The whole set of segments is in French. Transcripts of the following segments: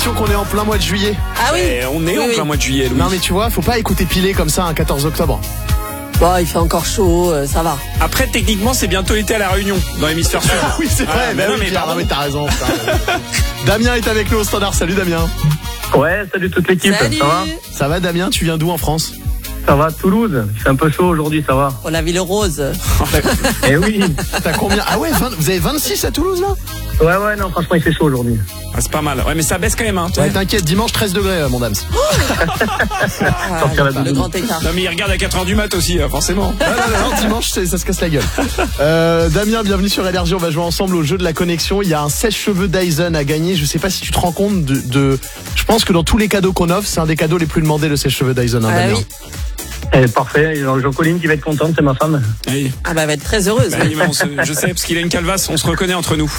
Qu'on est en plein mois de juillet. Ah oui. Et on est en plein mois de juillet, Louis. Non mais tu vois, faut pas écouter pilé comme ça un 14 octobre. Bon, il fait encore chaud, ça va. Après, techniquement, c'est bientôt été à La Réunion, dans l'hémisphère sud. Oui, c'est vrai. mais non, mais Pierre, pardon. mais t'as raison. Damien est avec nous au standard. Salut Damien. Ouais, salut toute l'équipe. Salut. Ça va? Ça va Damien, tu viens d'où en France? Ça va, Toulouse. Il fait un peu chaud aujourd'hui, ça va. Oh, la ville rose. Eh oui. T'as combien? Ah ouais, vous avez 26 à Toulouse là? Ouais, non, franchement, il fait chaud aujourd'hui. Ah, c'est pas mal. Ouais, mais ça baisse quand même, hein. Ouais, t'inquiète, dimanche 13 degrés mon dame. Sortir la Le doudoune. grand écart. Non, mais il regarde à 4h du mat aussi, forcément. Non, dimanche ça se casse la gueule. Damien, bienvenue sur Énergie, on va jouer ensemble au jeu de la connexion. Il y a un sèche-cheveux Dyson à gagner. Je sais pas si tu te rends compte de... Je pense que dans tous les cadeaux qu'on offre, c'est un des cadeaux les plus demandés, le sèche-cheveux Dyson, hein, Damien. Oui. Eh, parfait. Jean-Colline qui va être contente, c'est ma femme. Oui. Ah bah, elle va être très heureuse. Bah, oui, mais je sais, parce qu'il a une calvasse, on se reconnaît entre nous.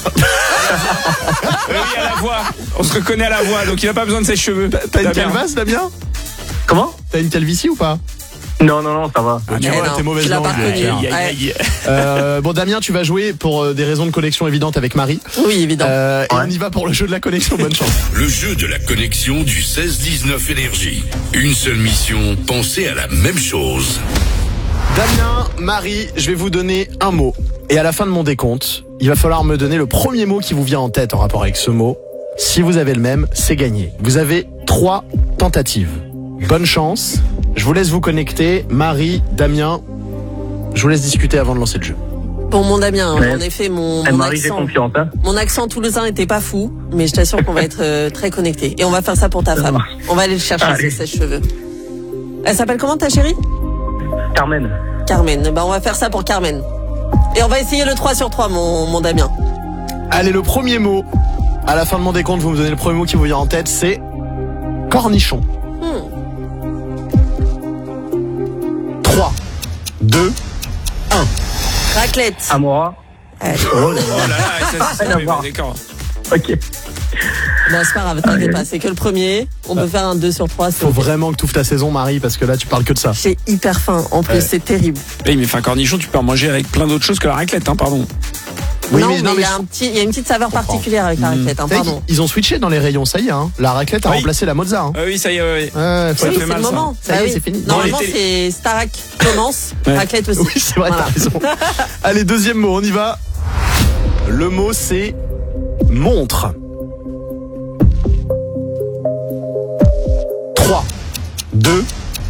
Oui, à la voix. On se reconnaît à la voix, donc il a pas besoin de ses cheveux. T'as une calvasse, Damien? Comment? T'as une calvitie ou pas? Non, ça va. Ah, tu Eh vois, non, t'es mauvaise tu l'as langue. pas reconnu. Aïe, aïe, aïe. Bon Damien, tu vas jouer pour des raisons de connexion évidentes avec Marie. Oui, évident. Et on y va pour le jeu de la connexion, bonne chance. Le jeu de la connexion du 16-19 Énergie. Une seule mission, penser à la même chose. Damien, Marie, je vais vous donner un mot. Et à la fin de mon décompte, il va falloir me donner le premier mot qui vous vient en tête en rapport avec ce mot. Si vous avez le même, c'est gagné. Vous avez 3 tentatives. Bonne chance. Je vous laisse vous connecter. Marie, Damien, je vous laisse discuter avant de lancer le jeu. Bon, mon Damien, Ouais. en effet, mon Marie, j'ai accent, confiance, hein. mon accent toulousain était pas fou, mais je t'assure qu'on va être très connectés. Et on va faire ça pour ta femme. marche. On va aller le chercher, Allez. ce sèche-cheveux. Elle s'appelle comment, ta chérie? Carmen. Carmen. Bah, on va faire ça pour Carmen. Et on va essayer le 3 sur 3, mon Damien. Allez, le premier mot. À la fin de mon décompte, vous me donnez le premier mot qui vous vient en tête, c'est cornichon. 3, 2, 1. Raclette. Amora. Allez. Oh là Oh là là, ça, Rien à voir. d'accord. Ok. Bon, c'est pas grave, t'inquiète pas, c'est que le premier. On peut faire un 2 sur 3. Faut vraiment que tu ouvres ta saison, Marie, parce que là, tu parles que de ça. J'ai hyper faim. En plus, Ouais. c'est terrible. Oui, mais un cornichon, tu peux en manger avec plein d'autres choses que la raclette, hein, pardon. Oui, non, mais- non, mais mais il y a une petite saveur particulière avec la raclette, hein, Vous savez pardon. qu'ils- Ils ont switché dans les rayons, ça y est, hein. La raclette a Oui. remplacé la mozza, hein. Oui, ça y est, ouais. Ouais, faut- Ça Oui, fait c'est mal, le ça. moment. Ça y est, Bah oui. c'est fini. Normalement, Non, c'est Starac commence, Ouais. raclette aussi. Oui, c'est vrai, Voilà. t'as raison. Allez, deuxième mot, on y va. Le mot, c'est montre. 3, 2,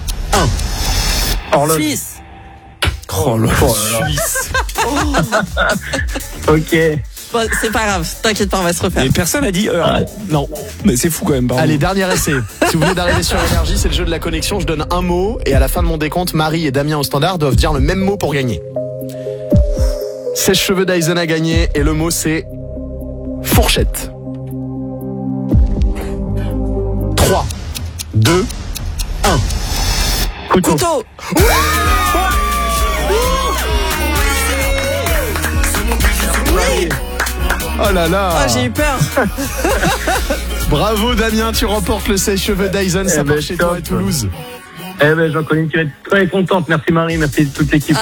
1. Horloge. Suisse. Oh là Suisse. Ok. Bon, c'est pas grave, t'inquiète pas, on va se refaire. Et personne n'a dit heure. Non. Mais c'est fou quand même, pardon. Allez, dernier essai. Si vous venez d'arriver sur Énergie, c'est le jeu de la connexion. Je donne un mot et à la fin de mon décompte, Marie et Damien au standard doivent dire le même mot pour gagner. Sèche-cheveux Dyson a gagné et le mot c'est fourchette. 3, 2, 1. Couteau. Oh là là. Ah, j'ai eu peur. Bravo Damien, tu remportes le sèche-cheveux Dyson, ça Eh ben, marche chez toi à top. Toulouse. Eh ben, Jean-Colline qui va être très contente. Merci Marie, merci toute l'équipe.